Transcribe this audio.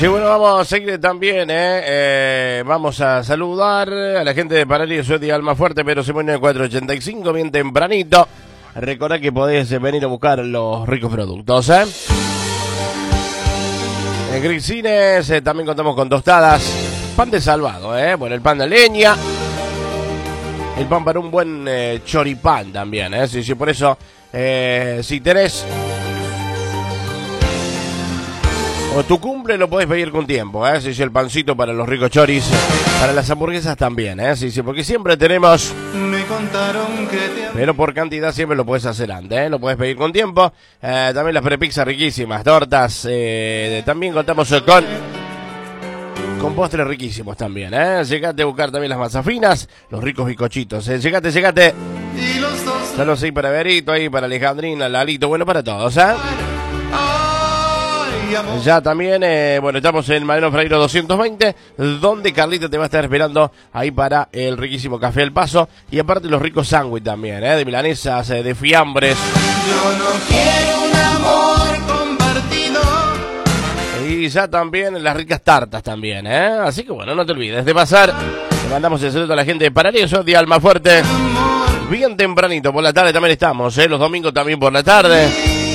Sí, bueno, vamos a seguir también, vamos a saludar a la gente de Paralí, soy de Almafuerte, pero se pone 485, bien tempranito. Recordá que podés venir a buscar los ricos productos, En Grisines también contamos con tostadas, pan de salvado, bueno, el pan de leña, el pan para un buen choripán también, sí, por eso, si tenés o tu cumple lo podés pedir con tiempo, sí, el pancito para los ricos choris, para las hamburguesas también, sí, porque siempre tenemos, pero por cantidad siempre lo podés hacer antes, lo podés pedir con tiempo. También las prepizzas riquísimas, tortas, también contamos con postres riquísimos también, Llegate a buscar también las masas finas, los ricos bizcochitos, llegate. Saludos ahí para Berito, ahí para Alejandrina, Lalito, bueno, para todos, Ya también, bueno, estamos en Mariano Freire 220, donde Carlita te va a estar esperando ahí para el riquísimo café El Paso. Y aparte los ricos sándwiches también, de milanesas, de fiambres. Yo no quiero un amor compartido. Y ya también las ricas tartas también, Así que bueno, no te olvides de pasar. Le mandamos el saludo a la gente de Paralío, de Almafuerte. Bien tempranito, por la tarde también estamos, los domingos también por la tarde.